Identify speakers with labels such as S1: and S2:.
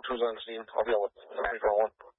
S1: Two's on the scene. I'll be on with 341.